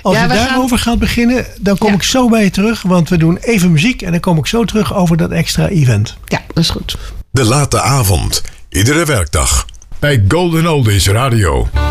Als je daarover gaat beginnen, dan kom ik zo bij je terug. Want we doen even muziek en dan kom ik zo terug over dat extra event. Ja, dat is goed. De late avond. Iedere werkdag. Bij Golden Oldies Radio.